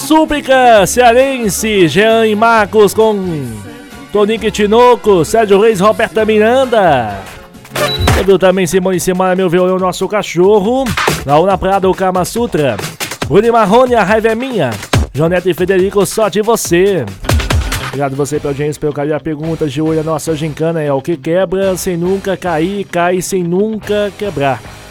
Súplica Cearense, Jean e Marcos com Tonique Tinoco, Sérgio Reis, Roberta Miranda. Viu também Simone Simara, meu violão, nosso cachorro. Laura Prado, Kama Sutra. Rui Marrone, a raiva é minha. Jonete e Federico, só de você. Obrigado você pela audiência, pelo carinho. A pergunta de hoje, a nossa gincana é: o que quebra sem nunca cair, cai sem nunca quebrar.